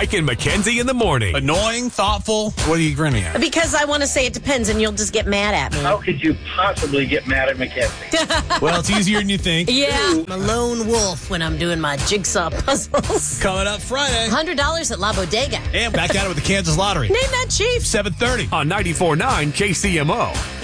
Mike and Mackenzie in the morning. Annoying, thoughtful. What are you grinning at? Because I want to say it depends, and you'll just get mad at me. How could you possibly get mad at Mackenzie? Well, it's easier than you think. Yeah, I'm a lone wolf when I'm doing my jigsaw puzzles. Coming up Friday. $100 at La Bodega. And back at it with the Kansas Lottery. Name that, Chief. 7:30. On 94.9 KCMO.